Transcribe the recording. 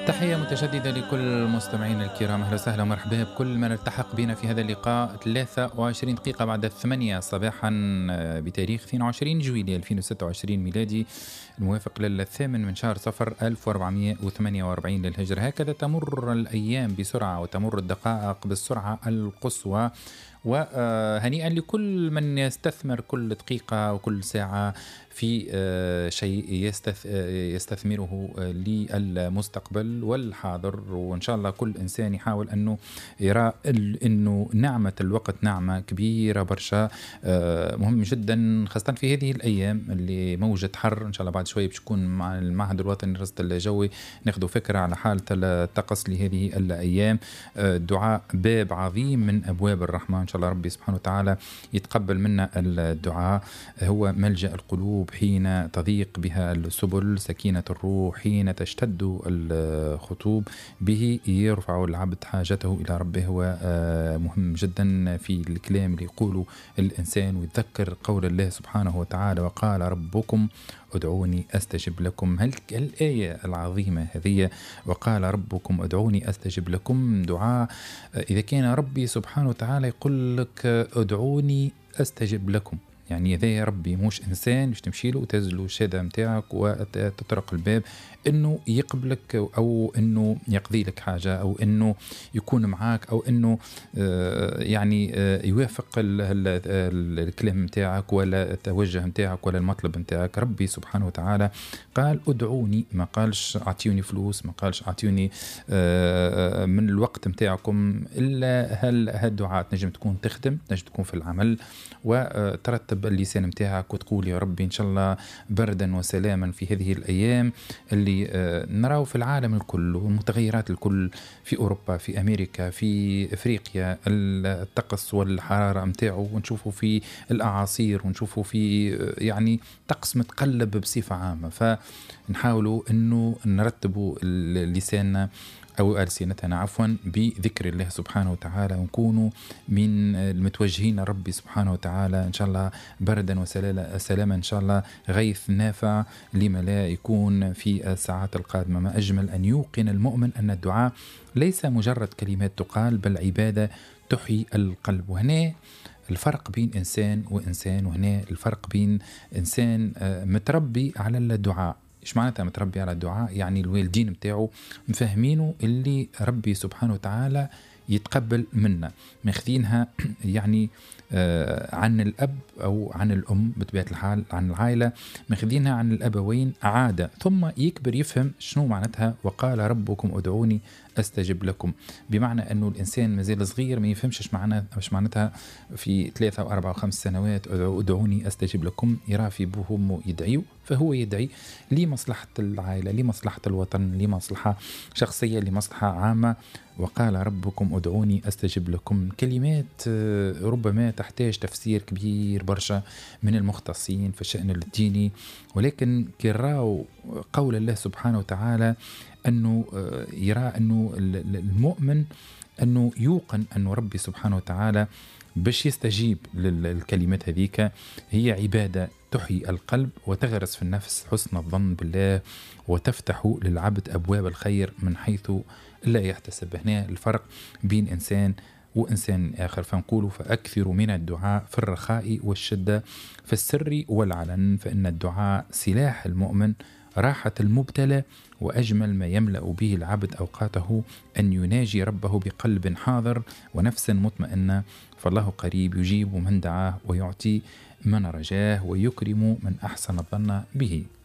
تحية متجددة لكل مستمعينا الكرام، أهلا وسهلا ومرحبا بكل من التحق بنا في هذا اللقاء. 23 دقيقة بعد 8 صباحا بتاريخ 22 جويلية 2026 ميلادي، الموافق للثامن من شهر صفر 1448 للهجرة. هكذا تمر الأيام بسرعة وتمر الدقائق بالسرعة القصوى، وهنيئا لكل من يستثمر كل دقيقة وكل ساعة في شيء يستثمره للمستقبل والحاضر. وإن شاء الله كل إنسان يحاول أنه يرى أنه نعمة الوقت نعمة كبيرة برشا، مهم جدا خاصة في هذه الأيام اللي موجة حر. إن شاء الله بعد شوية باش يكون مع المعهد الوطني للرصد الجوي ناخذ فكرة على حالة الطقس لهذه الأيام. الدعاء باب عظيم من أبواب الرحمة، إن شاء الله ربي سبحانه وتعالى يتقبل منا الدعاء. هو ملجأ القلوب حين تضيق بها السبل، سكينة الروح حين تشتد الخطوب، به يرفع العبد حاجته إلى ربه. هو مهم جدا في الكلام اللي يقوله الإنسان ويتذكر قول الله سبحانه وتعالى: وقال ربكم ادعوني أستجب لكم. الآية العظيمة هذه، وقال ربكم ادعوني أستجب لكم، دعاء إذا كان ربي سبحانه وتعالى يقول لك ادعوني أستجب لكم، يعني إذا يا ربي مش إنسان مش تمشي له وتزلو الشهادة متاعك وتطرق الباب إنه يقبلك أو إنه يقضي لك حاجة أو إنه يكون معاك أو إنه يوافق الكلام متاعك ولا التوجه متاعك ولا المطلب متاعك. ربي سبحانه وتعالى قال ادعوني، ما قالش أعطيوني فلوس، ما قالش أعطيوني من الوقت متاعكم. إلا هالدعاء تنجم تكون تخدم، تنجم تكون في العمل وترتب اللسان متاعك وتقول يا ربي إن شاء الله بردا وسلاما في هذه الأيام اللي نراه في العالم الكل والمتغيرات الكل، في أوروبا، في أمريكا، في أفريقيا، الطقس والحرارة متاعه، ونشوفه في الأعاصير، ونشوفه في طقس متقلب بصفة عامة. فنحاولوا أنه نرتبوا لساننا أو ألسنتنا عفوا بذكر الله سبحانه وتعالى، ونكونوا من المتوجهين ربي سبحانه وتعالى إن شاء الله بردا وسلاما، إن شاء الله غيث نافع لما لا يكون في الساعات القادمة. ما أجمل أن يوقن المؤمن أن الدعاء ليس مجرد كلمات تقال، بل عبادة تحيي القلب. وهنا الفرق بين إنسان وإنسان، وهنا الفرق بين إنسان متربي على الدعاء. إيش معناتها متربي على الدعاء؟ يعني الوالدين متاعه مفهمينه اللي ربي سبحانه وتعالى يتقبل منا، ماخذينها عن الأب أو عن الأم بطبيعة الحال، عن العائلة ماخذينها عن الأبوين عادة، ثم يكبر يفهم شنو معناتها وقال ربكم ادعوني أستجب لكم. بمعنى أنه الإنسان مازال صغير ما يفهمش إيش معناتها في 3 و4 و5 سنوات ادعوني أستجب لكم، يرى في بوه وأمه يدعيوا، فهو يدعي لمصلحة العائلة، لمصلحة الوطن، لمصلحة شخصية، لمصلحة عامة. وقال ربكم ادعوني أستجب لكم كلمات ربما تحتاج تفسير كبير برشا من المختصين في الشأن الديني، ولكن كراو قول الله سبحانه وتعالى أنه يرى أنه المؤمن أنه يوقن أنه ربي سبحانه وتعالى باش يستجيب للكلمات هذيك هي عبادة تحيي القلب وتغرس في النفس حسن الظن بالله، وتفتح للعبد أبواب الخير من حيث لا يحتسب. هنا الفرق بين إنسان وإنسان آخر. فنقول فأكثروا من الدعاء في الرخاء والشدة، في السر والعلن، فإن الدعاء سلاح المؤمن، راحة المبتلى، وأجمل ما يملأ به العبد أوقاته أن يناجي ربه بقلب حاضر ونفس مطمئنة. فالله قريب يجيب من دعاه ويعطي من رجاه ويكرم من أحسن الظن به.